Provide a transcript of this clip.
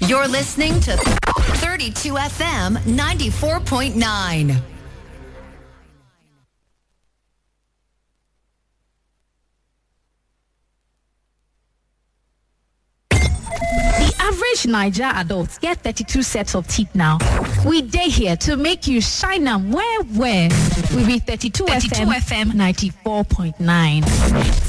You're listening to 32 FM 94.9. Average Niger adults get 32 sets of teeth now. We day here to make you shine them where. We be 32 FM 94.9.